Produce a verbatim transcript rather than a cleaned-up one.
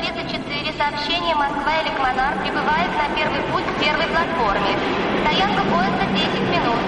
тридцать четыре. Сообщение Москва или Коммунар прибывает на первый путь к первой платформе. Стоянка поезда десять минут.